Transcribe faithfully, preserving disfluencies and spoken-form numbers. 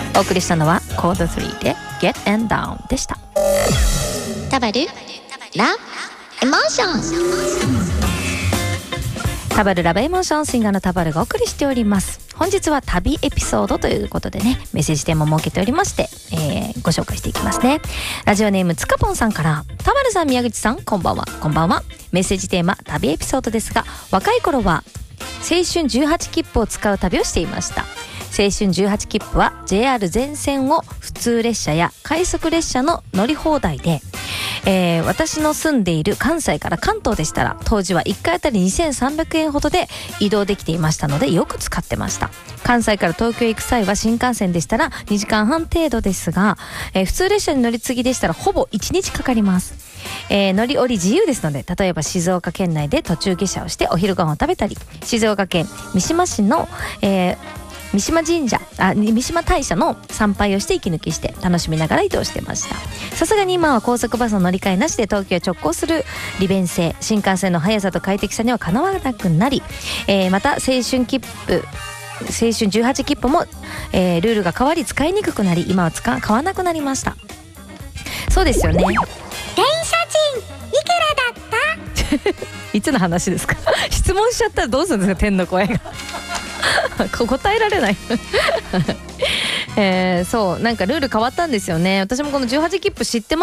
お送りしたのはコードスリーで Get and Down でした。 タバルラエモーション、 タバルラブエモーション、シンガーのタバルがお送りしております。本日は旅エピソードということでね、メッセージテーマを設けておりまして、えー、ご紹介していきますね。ラジオネームつかぽんさんから、タバルさん、宮口さん、こんばんは。こんばんは。メッセージテーマ旅エピソードですが、若い頃は青春じゅうはち切符を使う旅をしていました。青春じゅうはち切符は ジェイアール 全線を普通列車や快速列車の乗り放題で、えー、私の住んでいる関西から関東でしたら、当時はいっかいあたりにせんさんびゃくえんほどで移動できていましたので、よく使ってました。関西から東京へ行く際は新幹線でしたらにじかんはん程度ですが、えー、普通列車に乗り継ぎでしたらほぼいちにちかかります。えー、乗り降り自由ですので、例えば静岡県内で途中下車をしてお昼ご飯を食べたり、静岡県三島市の、えー三島神社あ三島大社の参拝をして息抜きして楽しみながら移動してました。さすがに今は高速バスの乗り換えなしで東京へ直行する利便性、新幹線の速さと快適さにはかなわなくなり、えー、また青春切符青春じゅうはち切符も、えー、ルールが変わり使いにくくなり、今は使買わなくなりました。そうですよね。 電車賃いくらだったいつの話ですか？質問しちゃったらどうするんですか、天の声が答えられないえー、そうなんかルール変わったんですよね。私もこのじゅうはち切符知ってます